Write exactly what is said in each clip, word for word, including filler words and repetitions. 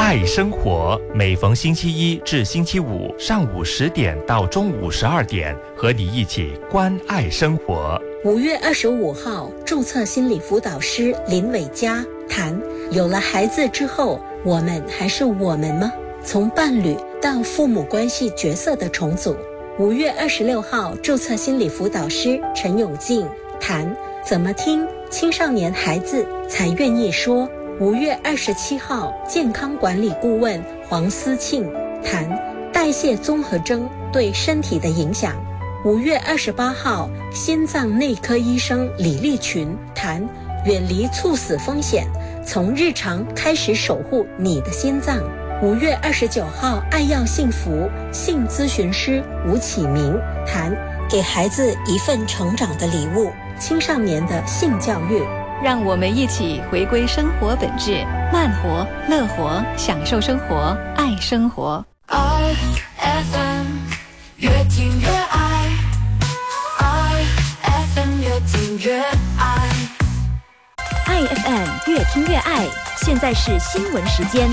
爱生活，每逢星期一至星期五上午十点到中午十二点，和你一起关爱生活。 五月二十五号，注册心理辅导师林伟嘉谈：有了孩子之后，我们还是我们吗？从伴侣到父母关系角色的重组。五月二十六号，注册心理辅导师陈永进谈：怎么听青少年孩子才愿意说。五月二十七号，健康管理顾问黄思庆谈代谢综合征对身体的影响。五月二十八号，心脏内科医生李立群谈远离猝死风险，从日常开始守护你的心脏。五月二十九号，爱要幸福性咨询师吴启明谈给孩子一份成长的礼物，青少年的性教育。 让我们一起回归生活本质，慢活、乐活，享受生活，爱生活。 I F M 越听越爱 ，I F M 越听越爱 ，I F M 越听越爱。现在是新闻时间。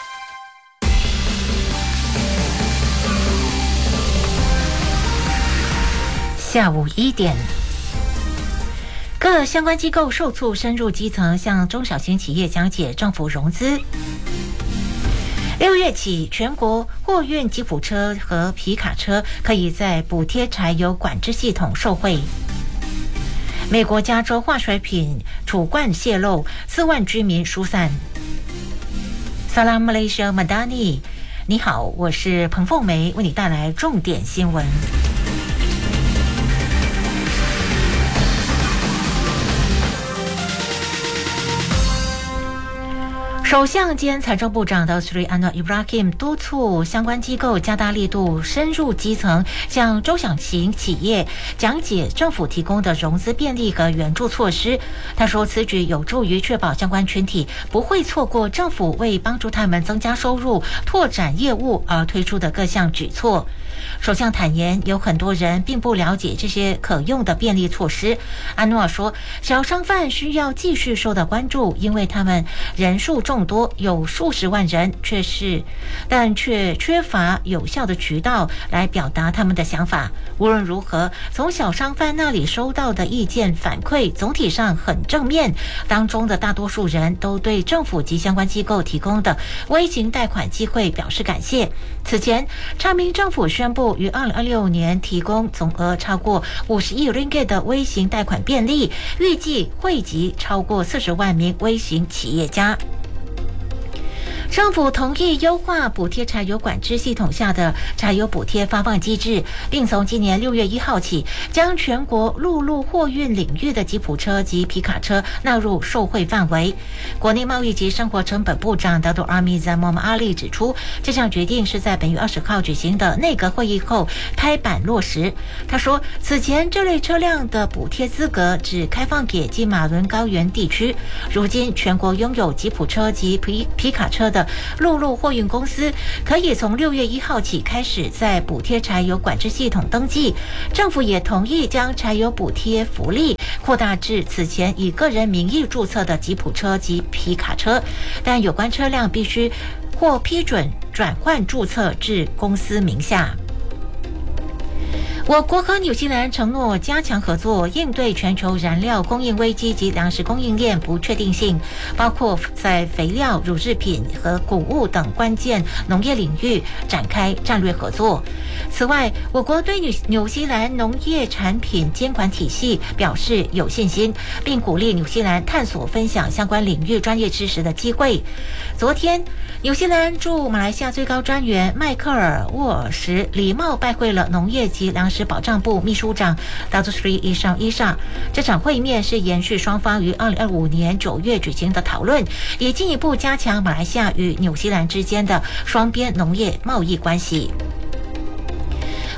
下午一点。各相关机构受促深入基层，向中小型企业讲解政府融资。六月起，全国货运吉普车和皮卡车可以在补贴柴油管制系统受惠。美国加州化学品储罐泄漏，四万居民疏散。Salam Malaysia Madani， 你好，我是彭凤梅，为你带来重点新闻。首相兼财政部长的 Sri Anwar Ibrahim 督促相关机构加大力度，深入基层，向中小型企业讲解政府提供的融资便利和援助措施。他说，此举有助于确保相关群体不会错过政府为帮助他们增加收入、拓展业务而推出的各项举措。首相坦言，有很多人并不了解这些可用的便利措施。安诺尔说，小商贩需要继续受到关注，因为他们人数众多，有数十万人，却是但却缺乏有效的渠道来表达他们的想法。无论如何，从小商贩那里收到的意见反馈总体上很正面，当中的大多数人都对政府及相关机构提供的微型贷款机会表示感谢。此前，昌明政府宣布于二零二六年提供总额超过五十亿 ringgit 的微型贷款便利，预计惠及超过四十万名微型企业家。政府同意优化补贴柴油管制系统下的柴油补贴发放机制，并从今年六月一号起，将全国陆路货运领域的吉普车及皮卡车纳入受惠范围。国内贸易及生活成本部长 Dato' Amizah Muhammad Ali 指出，这项决定是在本月二十号举行的内阁会议后拍板落实。他说，此前这类车辆的补贴资格只开放给金马伦高原地区，如今全国拥有吉普车及皮皮卡车的陆路货运公司可以从六月一号起开始在补贴柴油管制系统登记。政府也同意将柴油补贴福利扩大至此前以个人名义注册的吉普车及皮卡车，但有关车辆必须获批准转换注册至公司名下。我国和纽西兰承诺加强合作，应对全球燃料供应危机及粮食供应链不确定性，包括在肥料、乳制品和谷物等关键农业领域展开战略合作。此外，我国对纽纽西兰农业产品监管体系表示有信心，并鼓励纽西兰探索分享相关领域专业知识的机会。昨天，纽西兰驻马来西亚最高专员迈克尔·沃尔什礼貌拜会了农业及粮食保障部秘书长 Dato' Sri Isham Ishak。这场会面是延续双方于二零二五年九月举行的讨论，也进一步加强马来西亚与纽西兰之间的双边农业贸易关系。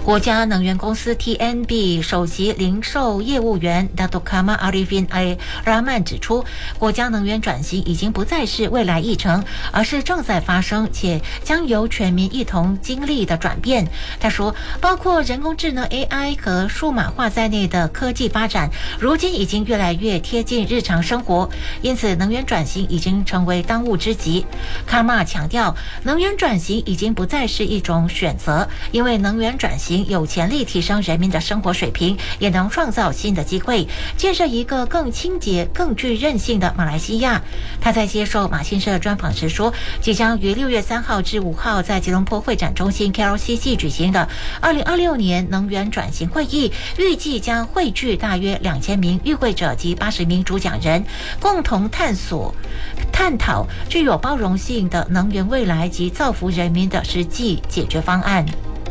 国家能源公司 T N B 首席零售业务员 Datuk Kamal Arifin Rahman 指出，国家能源转型已经不再是未来议程，而是正在发生且将由全民一同经历的转变。他说，包括人工智能 A I 和数码化在内的科技发展，如今已经越来越贴近日常生活，因此能源转型已经成为当务之急。卡马强调，能源转型已经不再是一种选择，因为能源转型有潜力提升人民的生活水平，也能创造新的机会，建设一个更清洁、更具韧性的马来西亚。他在接受马新社专访时说，即将于六月三号至五号在吉隆坡会展中心 K L C C 举行的二零二六年能源转型会议，预计将汇聚大约两千名与会者及八十名主讲人，共同探索、探讨具有包容性的能源未来及造福人民的实际解决方案。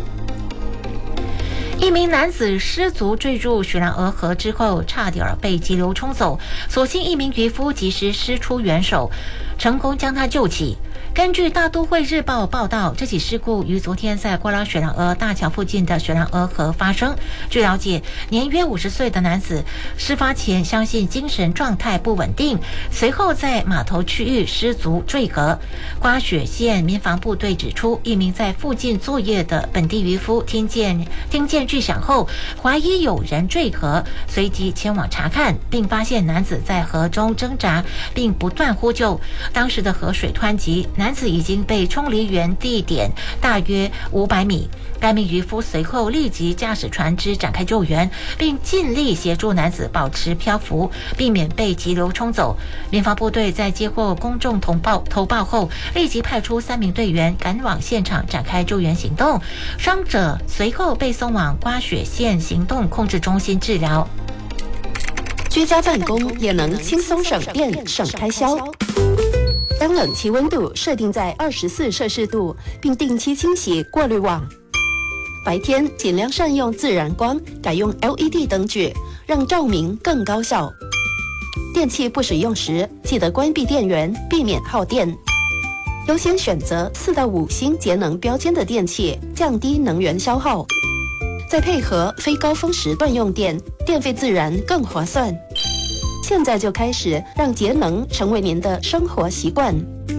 一名男子失足坠入雪兰莪河之后，差点被急流冲走，所幸一名渔夫及时施出援手，成功将他救起。根据大都会日报报道，这起事故于昨天在瓜拉雪兰莪大桥附近的雪兰莪河发生。据了解，年约五十岁的男子事发前相信精神状态不稳定，随后在码头区域失足坠河。瓜雪县民防部队指出，一名在附近作业的本地渔夫听见听见巨响后，怀疑有人坠河，随即前往查看，并发现男子在河中挣扎，并不断呼救。当时的河水湍急，男子已经被冲离原地点大约五百米。该名渔夫随后立即驾驶船只展开救援，并尽力协助男子保持漂浮，避免被急流冲走。民防部队在接获公众投报投报后，立即派出三名队员赶往现场展开救援行动。伤者随后被送往瓜雪县行动控制中心治疗。 居家办公也能轻松省电省开销。将冷气温度设定在二十四摄氏度，并定期清洗过滤网。白天尽量善用自然光，改用 L E D 灯具，让照明更高效。电器不使用时，记得关闭电源，避免耗电。优先选择四到五星节能标签的电器，降低能源消耗。再配合非高峰时段用电，电费自然更划算。现在就开始让节能成为您的生活习惯。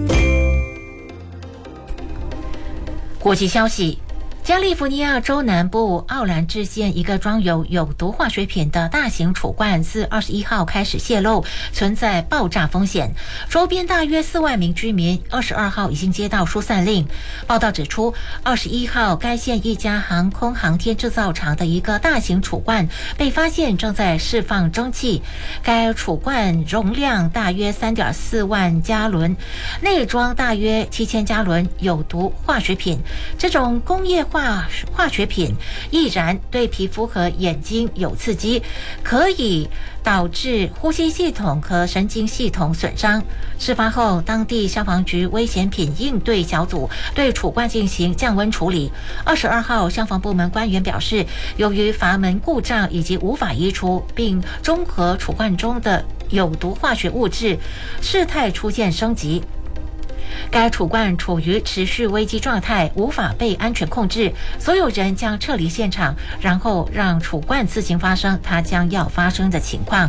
国际消息，加利福尼亚州南部奥兰治县一个装有有毒化学品的大型储罐自二十一号开始泄漏，存在爆炸风险。周边大约四万名居民二十二号已经接到疏散令。报道指出，二十一号该县一家航空航天制造厂的一个大型储罐被发现正在释放蒸汽。该储罐容量大约 三点四万加仑，内装大约七千加仑有毒化学品。这种工业化化学品易燃，对皮肤和眼睛有刺激，可以导致呼吸系统和神经系统损伤。事发后，当地消防局危险品应对小组对储罐进行降温处理。二十二号，消防部门官员表示，由于阀门故障以及无法移除并中和储罐中的有毒化学物质，事态出现升级。该储罐处于持续危机状态，无法被安全控制，所有人将撤离现场，然后让储罐自行发生它将要发生的情况。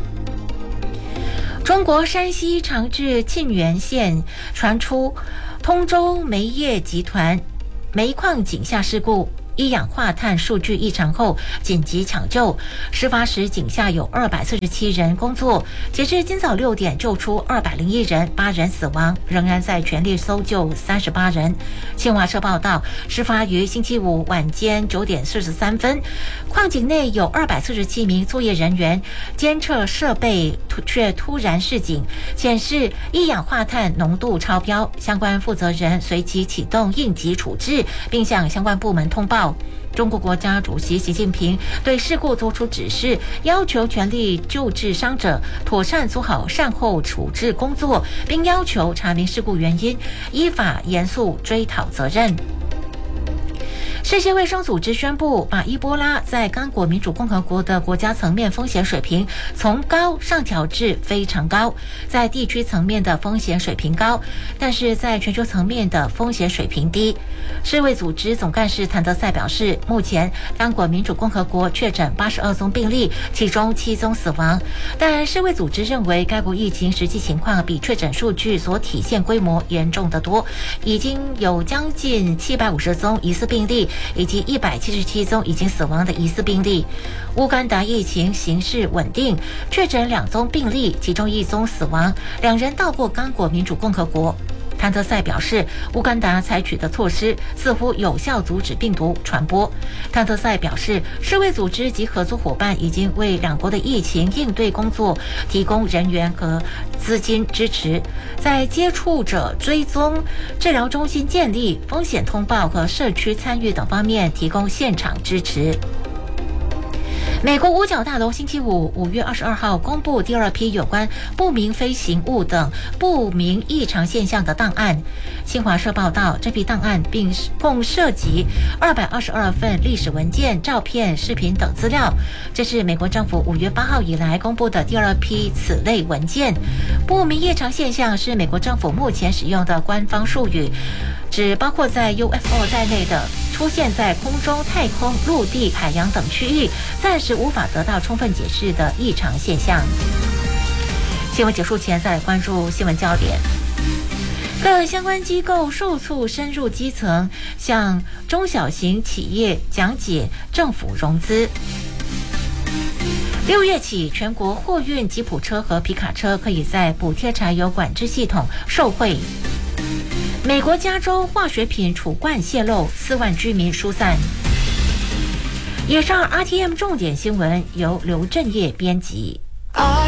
中国山西长治沁源县传出通州煤业集团煤矿井下事故，一氧化碳数据异常后紧急抢救。事发时井下有二百四十七人工作，截至今早六点救出二百零一人，八人死亡，仍然在全力搜救三十八人。新华社报道，事发于星期五晚间九点四十三分，矿井内有二百四十七名作业人员，监测设备却突然示警，显示一氧化碳浓度超标，相关负责人随即启动应急处置，并向相关部门通报。中国国家主席习近平对事故作出指示，要求全力救治伤者，妥善做好善后处置工作，并要求查明事故原因，依法严肃追讨责任。 世界卫生组织宣布，把伊波拉在刚果民主共和国的国家层面风险水平从高上调至非常高，在地区层面的风险水平高，但是在全球层面的风险水平低。世卫组织总干事谭德赛表示，目前刚果民主共和国确诊八十二宗病例，其中七宗死亡，但世卫组织认为该国疫情实际情况比确诊数据所体现规模严重得多，已经有将近七百五十宗疑似病例，以及一百七十七宗已经死亡的疑似病例。乌干达疫情形势稳定，确诊两宗病例，其中一宗死亡，两人到过刚果民主共和国。谭德赛表示，乌干达采取的措施似乎有效阻止病毒传播。谭德赛表示，世卫组织及合作伙伴已经为两国的疫情应对工作提供人员和资金支持，在接触者追踪、治疗中心建立、风险通报和社区参与等方面提供现场支持。美国五角大楼星期五五月二十二号公布第二批有关不明飞行物等不明异常现象的档案。新华社报道，这批档案并共涉及二百二十二份历史文件、照片、视频等资料。这是美国政府五月八号以来公布的第二批此类文件。不明异常现象是美国政府目前使用的官方术语，指包括在 U F O 在内的出现在空中、太空、陆地、海洋等区域暂时无法得到充分解释的异常现象。新闻结束前，再来关注新闻焦点。各相关机构受促深入基层，向中小型企业讲解政府融资。六月起，全国货运吉普车和皮卡车可以在补贴柴油管制系统受惠。美国加州化学品储罐泄漏，四万居民疏散。以上 R T M 重点新闻由刘振业编辑。